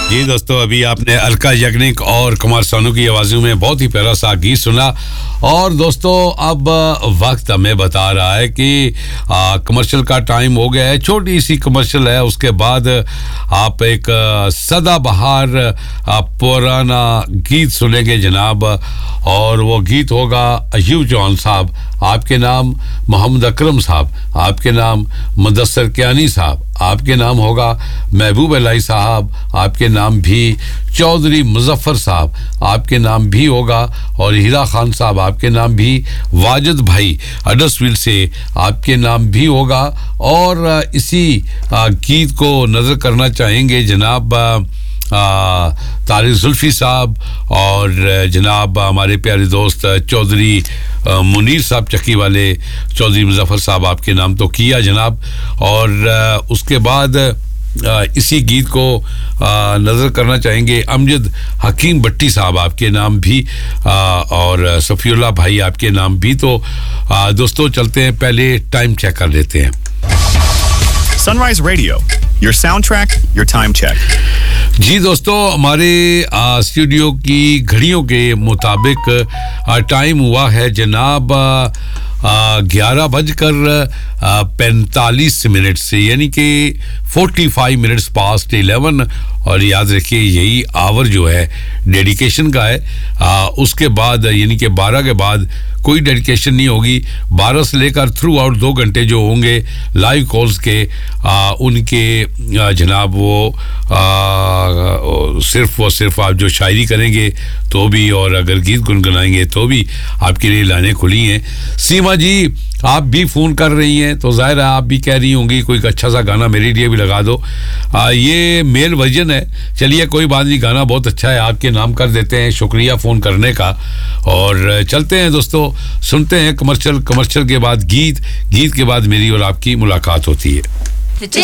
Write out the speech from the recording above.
जी दोस्तों, अभी आपने अलका याग्निक और कुमार सानू की आवाज़ों में बहुत ही प्यारा सा गीत सुना। और दोस्तों अब वक्त हमें बता रहा है कि कमर्शियल का टाइम हो गया है। छोटी सी कमर्शियल है, उसके बाद आप एक सदाबहार पुराना गीत सुनेंगे जनाब, और वो गीत होगा अयूब जॉन साहब आपके नाम, मोहम्मद अकरम साहब आपके नाम, मुदस्सर कियानी साहब आपके नाम होगा, महबूब अलाई साहब आपके नाम भी, चौधरी मुजफ्फर साहब आपके नाम भी होगा, और हीरा खान साहब आपके नाम भी, वाजिद भाई हडर्सफील्ड से आपके नाम भी होगा। और इसी गीत को नज़र करना चाहेंगे जनाब तारिक जुल्फी साहब और जनाब हमारे प्यारे दोस्त चौधरी मुनीर साहब चक्की वाले, चौधरी मुजफ्फर साहब आपके नाम तो किया जनाब। और उसके बाद इसी गीत को नज़र करना चाहेंगे अमजद हकीम भट्टी साहब आपके नाम भी, और सफ़ीउल्लाह भाई आपके नाम भी। तो दोस्तों चलते हैं, पहले टाइम चेक कर लेते हैं। Sunrise Radio, your soundtrack, your time check. जी दोस्तों, हमारे स्टूडियो की घड़ियों के मुताबिक टाइम हुआ है जनाब 11:45 से, यानी कि 45 मिनट्स पास्ट 11। और याद रखिए यही आवर जो है डेडिकेशन का है। उसके बाद यानी कि 12 के बाद कोई डेडिकेशन नहीं होगी। 12 से लेकर थ्रू आउट 2 घंटे जो होंगे लाइव कॉल्स के, उनके जनाब वो सिर्फ आप जो शायरी करेंगे तो भी, और अगर गीत गुनगुनाएंगे तो भी आपके लिए लाने खुली हैं। सीमा जी आप भी फ़ोन कर रही हैं, तो ज़ाहिर है आप भी कह रही होंगी कोई अच्छा सा गाना मेरे लिए भी लगा दो। ये मेल वर्जन है, चलिए कोई बात नहीं, गाना बहुत अच्छा है, आपके नाम कर देते हैं। शुक्रिया फ़ोन करने का। और चलते हैं दोस्तों, सुनते हैं कमर्शियल के बाद गीत के बाद मेरी और आपकी मुलाकात होती है।